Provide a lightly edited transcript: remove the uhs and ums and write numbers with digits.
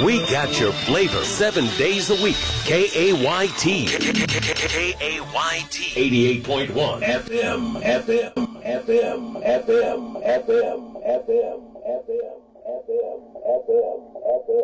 We got your flavor 7 days a week. KAYT. KAYT. 88.1 FM. FM.